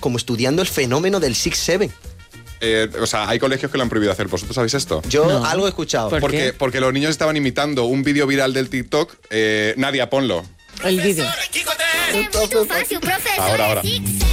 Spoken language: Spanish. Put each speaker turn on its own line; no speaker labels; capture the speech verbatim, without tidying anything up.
como estudiando el fenómeno del six seven.
Eh, o sea, hay colegios que lo han prohibido hacer. ¿Vosotros sabéis esto?
Yo
No.
algo he escuchado.
¿Por
Porque,
qué?
porque los niños estaban imitando un vídeo viral del TikTok. Eh, Nadia, ponlo.
El vídeo.
Ahora, ahora.